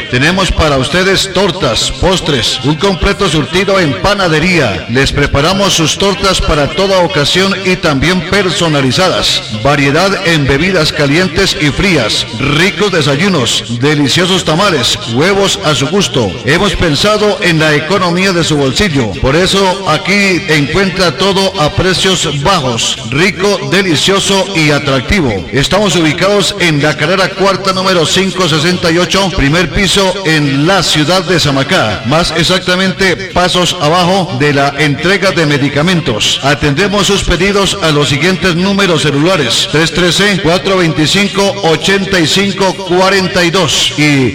Tenemos para ustedes tortas, postres, un completo surtido en panadería. Les preparamos sus tortas para toda ocasión y también personalizadas. Variedad en bebidas calientes y frías, ricos desayunos, deliciosos tamales, huevos a su gusto. Hemos pensado en la economía de su bolsillo. Por eso aquí encuentra todo a precios bajos, rico, delicioso y atractivo. Estamos ubicados en la carrera cuarta número 568, primer piso en la ciudad de Samacá. Más exactamente, pasos abajo de la entrega de medicamentos. Atendemos sus pedidos a los siguientes números celulares: 313-425-8542 y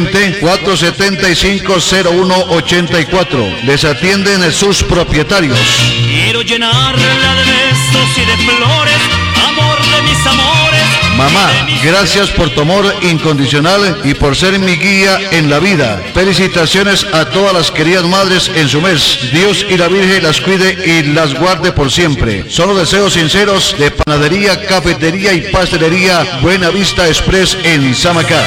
320-475-0184. Les atienden sus propietarios. Quiero llenarla de besos y de flores, amor de mis amores. Mamá, gracias por tu amor incondicional y por ser mi guía en la vida. Felicitaciones a todas las queridas madres en su mes. Dios y la Virgen las cuide y las guarde por siempre. Son los deseos sinceros de Panadería, Cafetería y Pastelería Buena Vista Express en Samacá.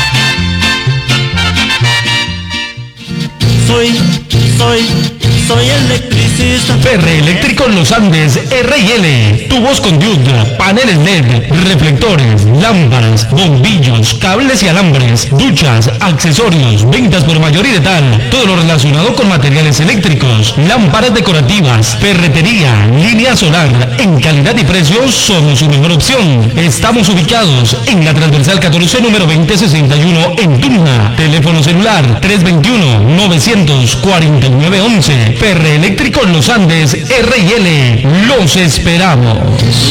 Soy electricista. Ferreeléctrico Los Andes, R&L, tubos con diode, paneles LED, reflectores, lámparas, bombillos, cables y alambres, duchas, accesorios, ventas por mayor y de tal, todo lo relacionado con materiales eléctricos, lámparas decorativas, ferretería, línea solar, en calidad y precio somos su mejor opción. Estamos ubicados en la transversal 14 número 2061 en Tuna, teléfono celular 321-949-11. Ferreeléctrico Los Andes, R&L, los esperamos.